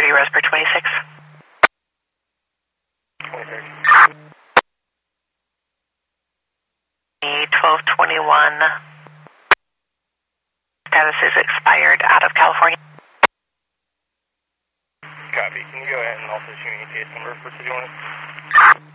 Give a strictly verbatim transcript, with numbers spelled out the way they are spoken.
thirty, Rosebud twenty-six. twelve twenty-one. Status is expired out of California. Copy. Can you go ahead and also shoot me case number for City one?